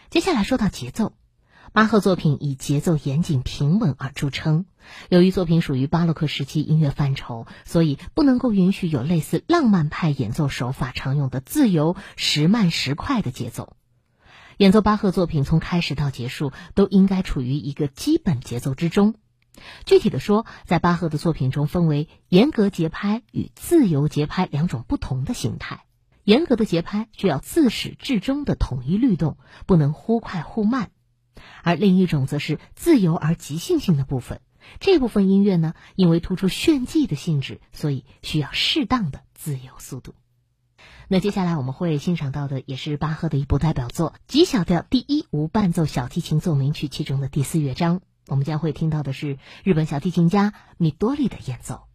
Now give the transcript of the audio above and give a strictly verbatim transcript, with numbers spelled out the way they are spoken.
接下来说到节奏，巴赫作品以节奏严谨平稳而著称。由于作品属于巴洛克时期音乐范畴，所以不能够允许有类似浪漫派演奏手法常用的自由时慢时快的节奏。演奏巴赫作品从开始到结束都应该处于一个基本节奏之中。具体的说，在巴赫的作品中分为严格节拍与自由节拍两种不同的形态。严格的节拍需要自始至终的统一律动，不能忽快忽慢。而另一种则是自由而即兴性的部分，这部分音乐呢，因为突出炫技的性质，所以需要适当的自由速度。那接下来我们会欣赏到的也是巴赫的一部代表作 G 小调第一无伴奏小提琴奏鸣曲其中的第四乐章，我们将会听到的是日本小提琴家米多利的演奏。